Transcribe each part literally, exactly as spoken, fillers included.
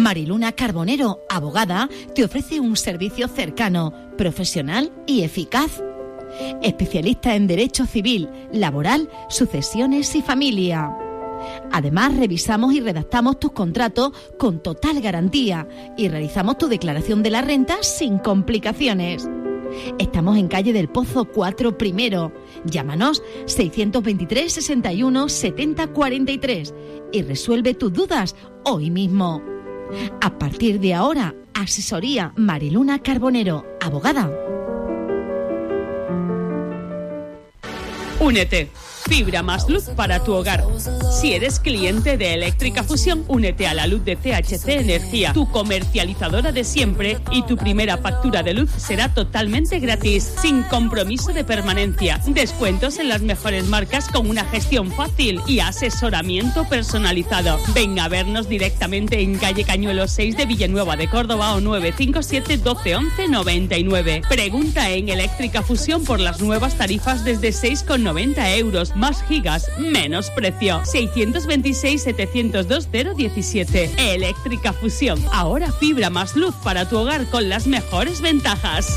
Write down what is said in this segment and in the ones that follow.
Mariluna Carbonero, abogada, te ofrece un servicio cercano, profesional y eficaz. Especialista en Derecho Civil, Laboral, Sucesiones y Familia. Además, revisamos y redactamos tus contratos con total garantía y realizamos tu declaración de la renta sin complicaciones. Estamos en calle del Pozo cuatro Primero. Llámanos seiscientos veintitrés, sesenta y uno, setenta, cuarenta y tres y resuelve tus dudas hoy mismo. A partir de ahora, asesoría Mariluna Carbonero, abogada. Únete. Fibra más luz para tu hogar. Si eres cliente de Eléctrica Fusión, únete a la luz de C H C Energía, tu comercializadora de siempre, y tu primera factura de luz será totalmente gratis, sin compromiso de permanencia. Descuentos en las mejores marcas con una gestión fácil y asesoramiento personalizado. Ven a vernos directamente en calle Cañuelos seis de Villanueva de Córdoba o nueve cinco siete, doce, once, noventa y nueve. Pregunta en Eléctrica Fusión por las nuevas tarifas desde seis con noventa euros. Más gigas, menos precio. seiscientos veintiséis, setecientos dos, cero diecisiete. Eléctrica Fusión. Ahora fibra más luz para tu hogar con las mejores ventajas.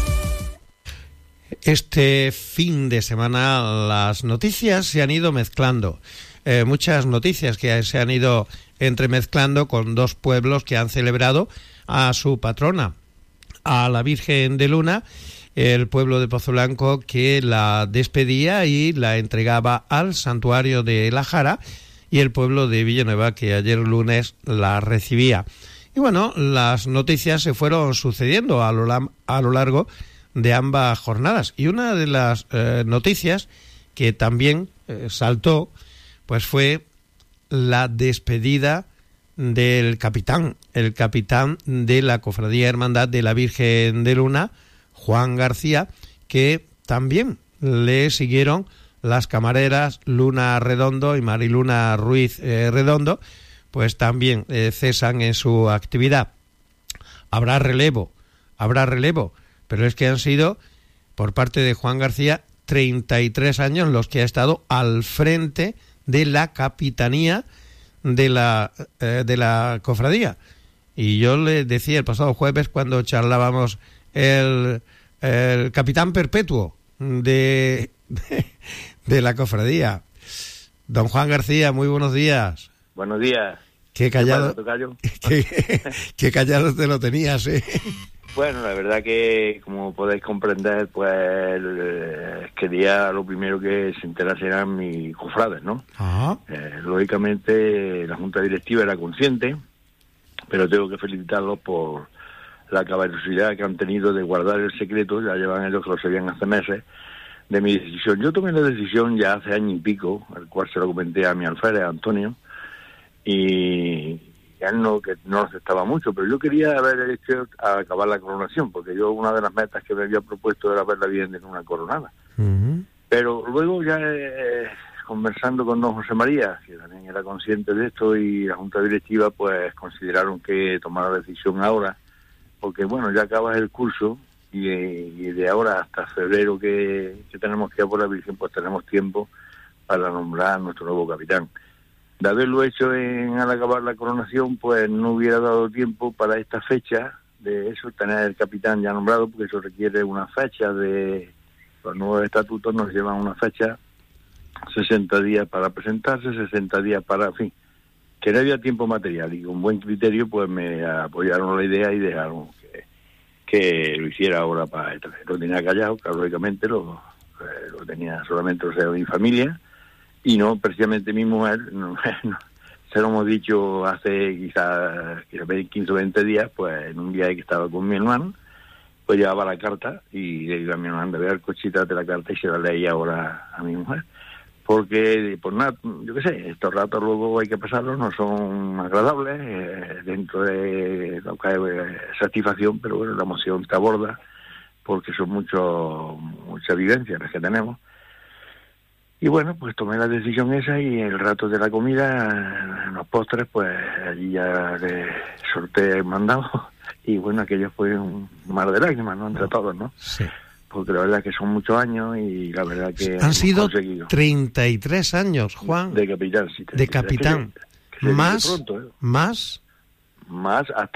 Este fin de semana las noticias se han ido mezclando. Eh, muchas noticias que se han ido entremezclando con dos pueblos que han celebrado a su patrona, a la Virgen de Luna. El pueblo de Pozo Blanco que la despedía y la entregaba al santuario de La Jara, y el pueblo de Villanueva que ayer lunes la recibía. Y bueno, las noticias se fueron sucediendo a lo, la, a lo largo de ambas jornadas. Y una de las eh, noticias que también eh, saltó, pues fue la despedida del capitán, el capitán de la Cofradía Hermandad de la Virgen de Luna, Juan García, que también le siguieron las camareras Luna Redondo y Mariluna Ruiz eh, Redondo, pues también eh, cesan en su actividad. Habrá relevo, habrá relevo, pero es que han sido, por parte de Juan García, treinta y tres años los que ha estado al frente de la capitanía de la, eh, de la cofradía. Y yo le decía el pasado jueves, cuando charlábamos, el, el capitán perpetuo de, de, de la cofradía. Don Juan García, muy buenos días. Buenos días. Qué callado, qué, qué callado te lo tenías, ¿eh? Bueno, la verdad que, como podéis comprender, pues eh, quería lo primero que se enterasen eran mis cofrades, ¿no? Ajá. Eh, lógicamente la Junta Directiva era consciente, pero tengo que felicitarlos por la caballerosidad que han tenido de guardar el secreto. Ya llevan ellos que lo sabían hace meses, de mi decisión. Yo tomé la decisión ya hace año y pico, el cual se lo comenté a mi alférez, a Antonio, y él no, que no lo aceptaba mucho, pero yo quería haber hecho a acabar la coronación, porque yo una de las metas que me había propuesto era verla bien en una coronada. Uh-huh. Pero luego ya eh, conversando con don José María, que también era consciente de esto, y la Junta Directiva, pues consideraron que tomar la decisión ahora, porque bueno, ya acabas el curso y, y de ahora hasta febrero que, que tenemos que ir por la Virgen, pues tenemos tiempo para nombrar a nuestro nuevo capitán. De haberlo hecho en, al acabar la coronación, pues no hubiera dado tiempo para esta fecha de eso, tener el capitán ya nombrado, porque eso requiere una fecha de... Los nuevos estatutos nos llevan una fecha, sesenta días para presentarse, sesenta días para... En fin, que no había tiempo material, y con buen criterio pues me apoyaron la idea y dejaron que, que lo hiciera ahora para el tercero. Lo tenía callado, que lógicamente lo, lo tenía solamente, o sea, mi familia, y no precisamente mi mujer. No, no, se lo hemos dicho hace quizás quince o veinte días, pues en un día que estaba con mi hermano, pues llevaba la carta y le digo a mi hermano, anda, ve al cochita de la carta y se la leí ahora a mi mujer. Porque, por nada, yo qué sé, estos ratos luego hay que pasarlos, no son agradables, eh, dentro de lo que hay eh, satisfacción, pero bueno, la emoción te aborda, porque son mucho, muchas vivencias las que tenemos. Y bueno, pues tomé la decisión esa, y el rato de la comida, en los postres, pues allí ya le solté el mandado, y bueno, aquello fue un mar de lágrimas, ¿no?, entre todos, ¿no? Sí. Porque la verdad que son muchos años, y la verdad que han sido conseguido. treinta y tres años, Juan. De capitán, sí. De capitán. Que, que más, pronto, ¿eh? más, más hasta